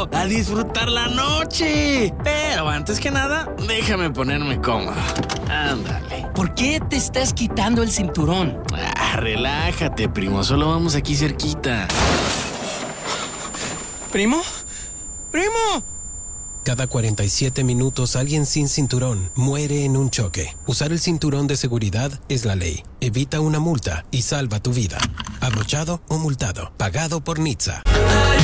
primo! ¡A disfrutar la noche! Pero antes que nada, déjame ponerme cómodo. Ándale. ¿Por qué te estás quitando el cinturón? Relájate, primo. Solo vamos aquí cerquita. ¿Primo? ¡Primo! Cada 47 minutos alguien sin cinturón muere en un choque. Usar el cinturón de seguridad es la ley. Evita una multa y salva tu vida. Abrochado o multado. Pagado por NHTSA.